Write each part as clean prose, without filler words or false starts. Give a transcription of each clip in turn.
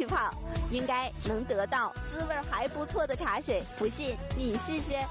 泡，应该能得到滋味还不错的茶水。不信你试试。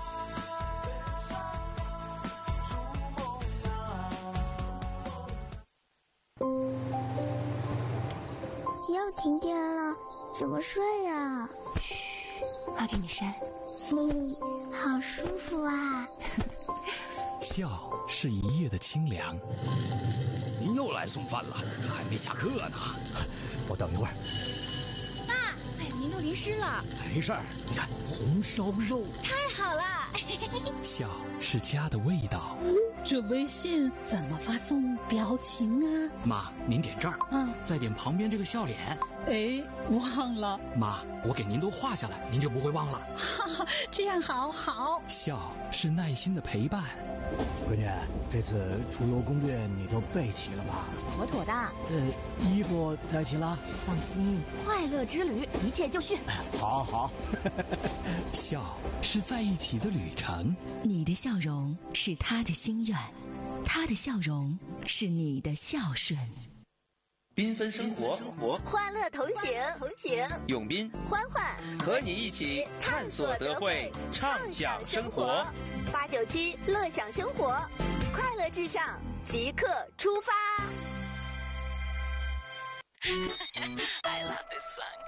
又停电了，怎么睡呀？ 嘘，妈给你扇。 好舒服啊！ 笑是一夜的清凉。 您又来送饭了，还没下课呢。我等一会儿。 爸，哎呀，您都淋湿了。 没事儿，你看红烧肉， 太好了。 笑是家的味道。 这微信怎么发送表情啊？ 妈，您点这儿，再点旁边这个笑脸。 哎，忘了。 妈，我给您都画下来，您就不会忘了。 哈哈，这样好。 笑是耐心的陪伴。 闺女，这次出游攻略你都备齐了吧？ 妥妥的。 衣服带齐了？ 放心，快乐之旅一切就绪。 好。 笑是在一起的旅程。 你的笑容是他的心愿，他的笑容是你的孝顺。 缤纷生活， 欢乐同行， 永斌、 欢欢和你一起探索德惠，畅享生活。 897乐享生活，快乐至上，即刻出发。 I love this song。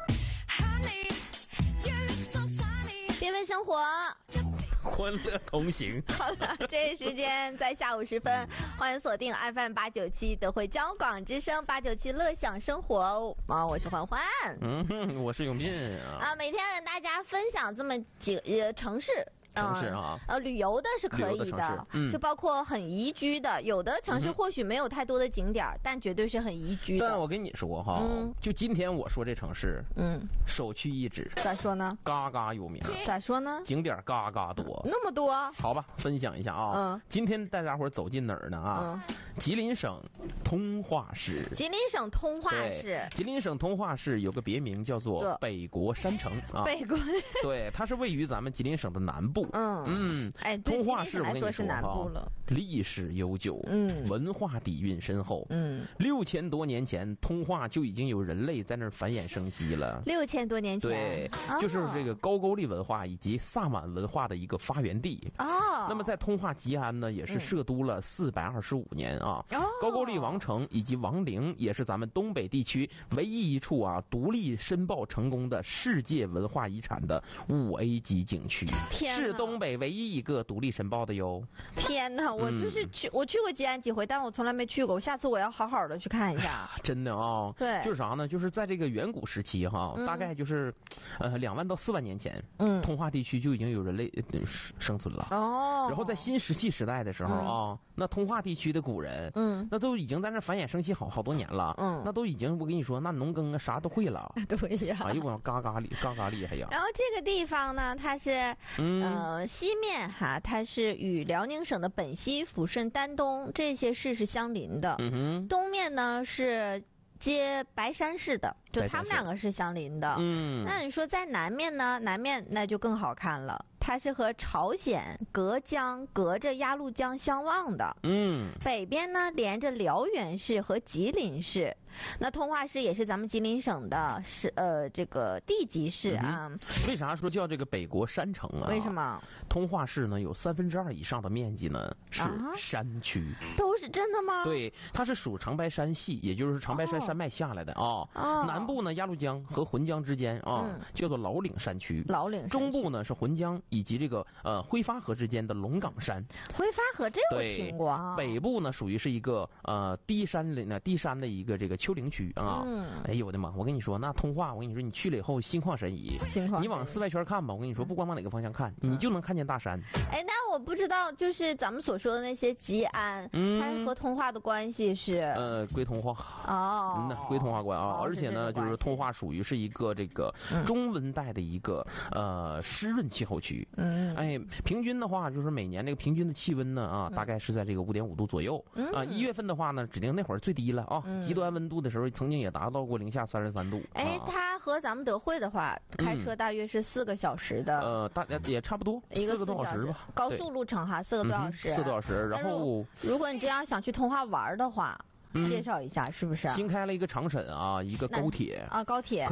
缤纷生活， 欢乐同行。 好了，这时间在下午时分，欢迎锁定 FM897德惠交广之声897乐享生活我是欢欢， 我是永斌啊。每天跟大家分享这么几个城市啊， 旅游的是可以的，就包括很宜居的，有的城市或许没有太多的景点，但绝对是很宜居的。 但我跟你说哈，就今天我说这城市，首屈一指。 咋说呢？ 嘎嘎有名。 咋说呢？ 景点嘎嘎多， 那么多。 好吧，分享一下啊。今天大家伙走进哪儿呢啊？吉林省通化市。吉林省通化市有个别名叫做北国山城啊。北国。对，它是位于咱们吉林省的南部。通化市我跟你说哈，历史悠久，文化底蕴深厚，6000多年前，通化就已经有人类在那儿繁衍生息了。6000多年前，对，就是这个高句丽文化以及萨满文化的一个发源地。那么在通化吉安呢，也是设都了425年啊。高句丽王城以及王陵也是咱们东北地区唯一一处啊独立申报成功的世界文化遗产的5A 级景区。是东北唯一一个独立申报的哟！ 天哪，我去过吉安几回，但我从来没去过。下次我要好好的去看一下。 真的啊， 对， 就是啥呢？就是在这个远古时期哈，大概就是2万到4万年前，通化地区就已经有人类生存了。然后在新石器时代的时候啊，那通化地区的古人，那都已经在那繁衍生息好多年了。那都已经我跟你说，那农耕啊啥都会了。 对呀， 哎呦我嘎嘎厉害呀！ 然后这个地方呢，它是西面哈，它是与辽宁省的本溪、抚顺、丹东这些市是相邻的。东面呢是接白山市的，就他们两个是相邻的。那你说在南面呢？南面那就更好看了。它是和朝鲜、隔江隔着鸭绿江相望的。北边呢连着辽源市和吉林市。那通化市也是咱们吉林省的这个地级市啊。 为啥说叫这个北国山城啊？ 为什么？ 通化市呢有2/3以上的面积呢是山区。 都是真的吗？ 对，它是属长白山系，也就是长白山山脉下来的啊。南部呢鸭绿江和浑江之间啊，叫做老岭山区。中部呢是浑江以及这个挥发河之间的龙岗山。挥发河这我听过啊。北部呢属于是一个低山的一个这个丘陵区啊。哎呦我的妈！我跟你说，那通化，我跟你说，你去了以后心旷神怡。你往四外圈看吧，我跟你说，不管往哪个方向看，你就能看见大山。 哎，那我不知道，就是咱们所说的那些吉安，它和通化的关系是归通化归通化关啊。而且呢，就是通化属于是一个这个中温带的一个湿润气候区。哎，平均的话，就是每年这个平均的气温呢大概是在这个5.5度左右啊。1月份的话呢，指定那会儿最低了啊，极端温度的时候曾经也达到过零下33度。 哎，它和咱们德惠的话，开车大约是4个小时的。 大家也差不多4个多小时吧。 高速路程哈，4个多小时。4个多小时。然后， 如果你这样想去通化玩的话，介绍一下是不是？ 新开了一个长沈啊，一个高铁啊，高铁。